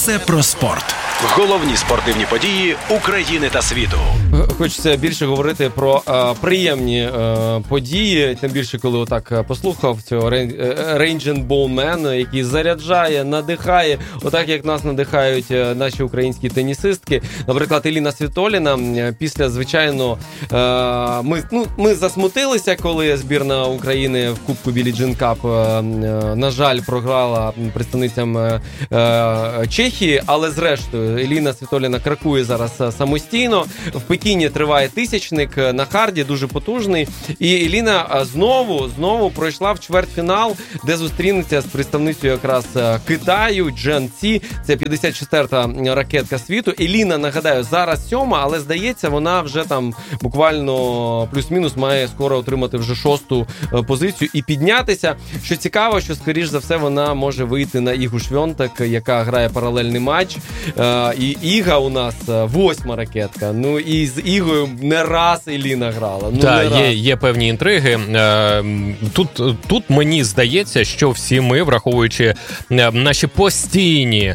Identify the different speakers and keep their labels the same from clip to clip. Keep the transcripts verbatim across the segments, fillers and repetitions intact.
Speaker 1: Все про спорт.
Speaker 2: Головні спортивні події України та світу.
Speaker 3: Хочеться більше говорити про е, приємні е, події, тим більше, коли отак послухав цього Range and Bone Man, який заряджає, надихає, отак як нас надихають наші українські тенісистки. Наприклад, Еліна Світоліна після, звичайно, е, ми, ну, ми засмутилися, коли збірна України в Кубку Біллі Джин Кап, е, на жаль, програла представницям е, е, Чехії, але зрештою Еліна Світоліна крокує зараз самостійно. В Пекіні триває тисячник на харді, дуже потужний. І Еліна знову, знову пройшла в чвертьфінал, де зустрінеться з представницею якраз Китаю, Джен Ці. Це п'ятдесят четверта ракетка світу. Еліна, нагадаю, зараз сьома, але здається, вона вже там буквально плюс-мінус має скоро отримати вже шосту позицію і піднятися. Що цікаво, що скоріш за все вона може вийти на Ігу Швьонтек, яка грає паралельний матч. І Іга у нас восьма ракетка. Ну і з Ігою не раз Еліна грала. Ну,
Speaker 4: так, є, є певні інтриги. Тут, тут мені здається, що всі ми, враховуючи наші постійні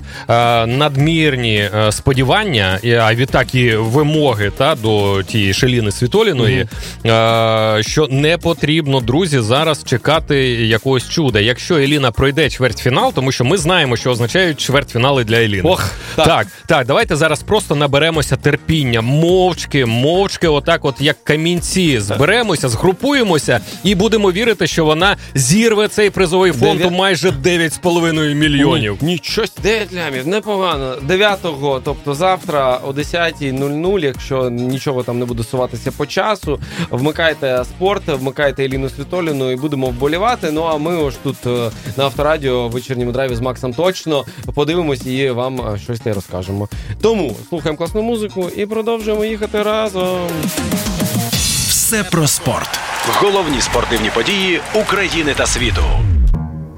Speaker 4: надмірні сподівання, а відтак і вимоги та, до тієї Еліни Світоліної, mm-hmm. що не потрібно, друзі, зараз чекати якогось чуда. Якщо Еліна пройде чвертьфінал, тому що ми знаємо, що означають чвертьфінали для Еліни.
Speaker 3: Ох, так.
Speaker 4: Так, так, давайте зараз просто наберемося терпіння, мовчки, мовчки, отак от як камінці, зберемося, згрупуємося і будемо вірити, що вона зірве цей призовий фонд у майже дев'ять з половиною мільйонів.
Speaker 3: Ні, нічого, дев'ять лямів, непогано. дев'ятого, тобто завтра о десята нуль нуль, якщо нічого там не буде суватися по часу, вмикайте спорт, вмикайте Еліну Світоліну і будемо вболівати. Ну а ми ось тут на Авторадіо в вечірньому драйві з Максом точно подивимось і вам щось те розкажемо. Тому слухаємо класну музику і продовжуємо їхати разом.
Speaker 1: Все про спорт.
Speaker 2: Головні спортивні події України та світу.